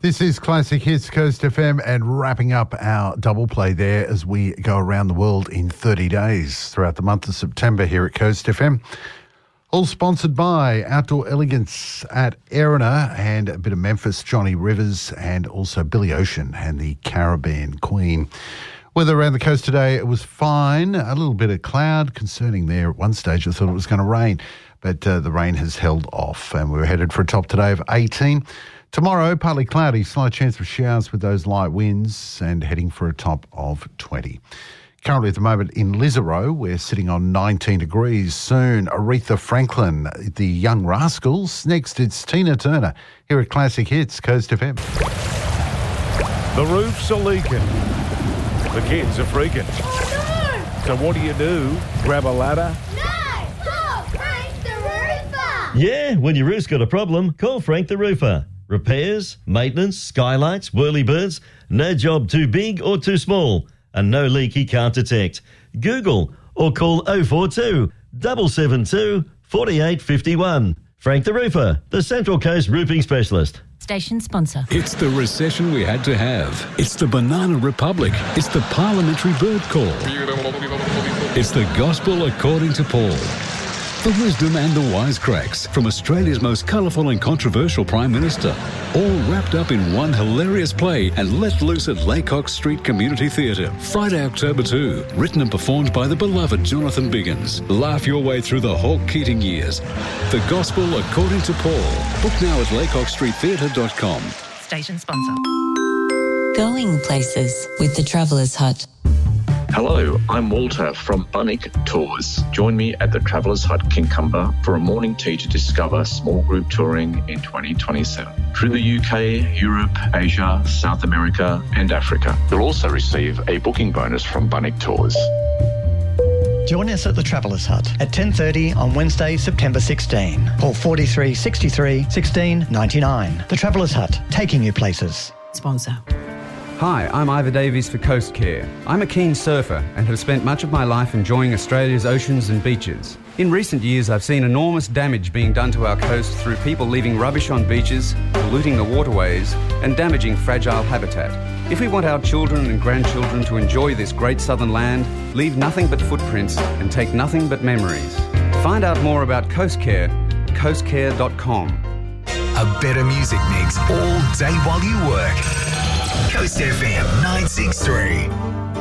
This is Classic Hits Coast FM and wrapping up our double play there as we go around the world in 30 days throughout the month of September here at Coast FM. All sponsored by Outdoor Elegance at Erina and a bit of Memphis, Johnny Rivers, and also Billy Ocean and the Caribbean Queen. Weather around the coast today, it was fine. A little bit of cloud concerning there at one stage. I thought it was going to rain, but the rain has held off and we're headed for a top today of 18. Tomorrow, partly cloudy, slight chance of showers with those light winds and heading for a top of 20. Currently at the moment in Lisarow, we're sitting on 19 degrees. Soon, Aretha Franklin, the Young Rascals. Next, it's Tina Turner here at Classic Hits, Coast FM. The roofs are leaking. The kids are freaking. Oh, So what do? Grab a ladder? no! No! Call Frank the Roofer! Yeah, when your roof's got a problem, call Frank the Roofer. Repairs, maintenance, skylights, whirlybirds, no job too big or too small, and no leak he can't detect. Google or call 042 772 4851. Frank the Roofer, the Central Coast roofing specialist. Station sponsor. It's the recession we had to have. It's the Banana Republic. It's the Parliamentary Bird Call. It's the Gospel according to Paul. The wisdom and the wisecracks from Australia's most colourful and controversial Prime Minister. All wrapped up in one hilarious play and let loose at Laycock Street Community Theatre. Friday, October 2. Written and performed by the beloved Jonathan Biggins. Laugh your way through the Hawke Keating years. The Gospel according to Paul. Book now at laycockstreettheatre.com. Station sponsor. Going places with the Traveller's Hut. Hello, I'm Walter from Bunnick Tours. Join me at the Traveller's Hut Kincumber for a morning tea to discover small group touring in 2027 through the UK, Europe, Asia, South America and Africa. You'll also receive a booking bonus from Bunnick Tours. Join us at the Traveller's Hut at 10:30 on Wednesday, September 16. Call 43 63 16 99. The Traveller's Hut, taking you places. Sponsor. Hi, I'm Ivor Davies for Coast Care. I'm a keen surfer and have spent much of my life enjoying Australia's oceans and beaches. In recent years, I've seen enormous damage being done to our coast through people leaving rubbish on beaches, polluting the waterways, and damaging fragile habitat. If we want our children and grandchildren to enjoy this great southern land, leave nothing but footprints and take nothing but memories. To find out more about Coast Care, coastcare.com. A better music mix all day while you work. Coast FM 963.